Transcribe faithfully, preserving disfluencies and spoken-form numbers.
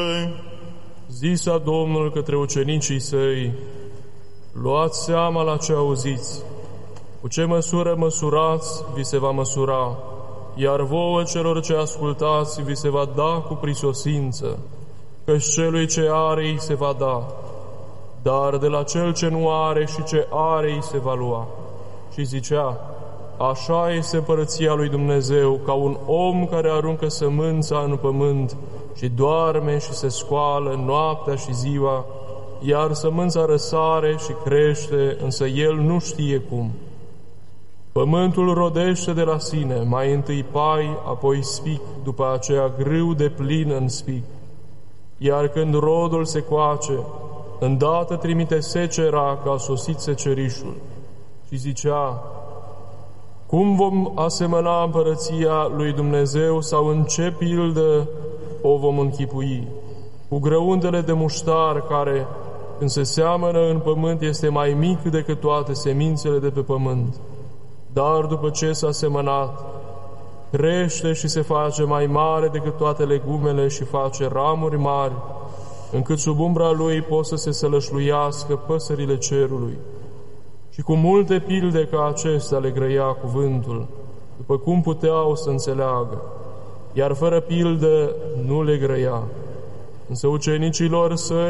Zisa Domnul către ucenicii săi: luați seama la ce auziți. Cu ce măsură măsurați, vi se va măsura, iar vouă celor ce ascultați, vi se va da cu prisosință, căci celui ce are îi se va da, dar de la cel ce nu are și ce are îi se va lua. Și zicea: așa este împărăția lui Dumnezeu, ca un om care aruncă sămânța în pământ și doarme și se scoală noaptea și ziua, iar sămânța răsare și crește, însă el nu știe cum. Pământul rodește de la sine, mai întâi pai, apoi spic, după aceea grâu de plin în spic. Iar când rodul se coace, îndată trimite secera, că a sosit secerișul. Și zicea: cum vom asemăna împărăția lui Dumnezeu sau în ce pildă o vom închipui? Cu grăuntele de muștar care, când se seamănă în pământ, este mai mic decât toate semințele de pe pământ. Dar după ce s-a semănat, crește și se face mai mare decât toate legumele și face ramuri mari, încât sub umbra lui pot să se sălășluiască păsările cerului. Și cu multe pilde ca acestea le grăia cuvântul, după cum puteau să înțeleagă, iar fără pildă nu le grăia. Însă ucenicilor săi